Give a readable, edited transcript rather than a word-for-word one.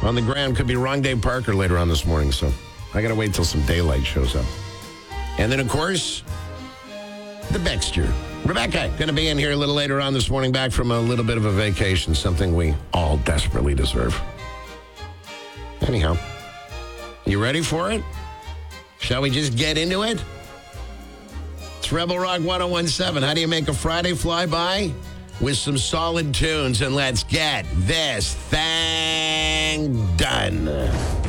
on the ground. Could be wrong Dave Parker later on this morning, so I got to wait till some daylight shows up. And then, of course, the Baxter. Rebecca, going to be in here a little later on this morning, back from a little bit of a vacation, something we all desperately deserve. Anyhow, you ready for it? Shall we just get into it? It's Rebel Rock 101.7. How do you make a Friday fly by? With some solid tunes, and let's get this thing done.